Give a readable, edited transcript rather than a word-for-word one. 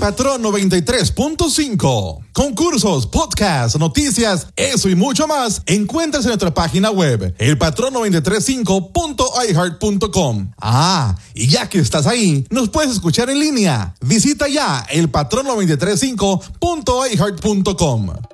Patrón 93.5. Concursos, podcasts, noticias, eso y mucho más encuentras en nuestra página web, elpatrón935.iheart.com. Y ya que estás ahí, nos puedes escuchar en línea. Visita ya elpatrón935.iheart.com.